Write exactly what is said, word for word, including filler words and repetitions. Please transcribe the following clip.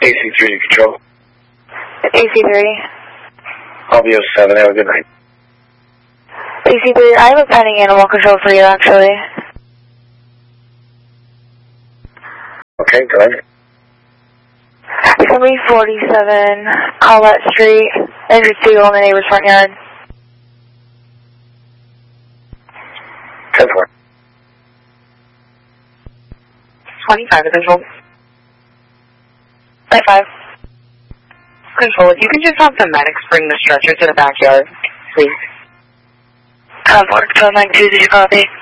A C three control. A C three. I'll be oh seven. Have a good night. A C three, I have a pending animal control for you, actually. Okay, go ahead. three forty-seven Collette Street. There's your two on the neighbor's front yard. ten four. twenty-five, control. twenty-five. Control, if you can just have the medics bring the stretcher to the backyard, please. Convoy, twelve nine two, did you copy?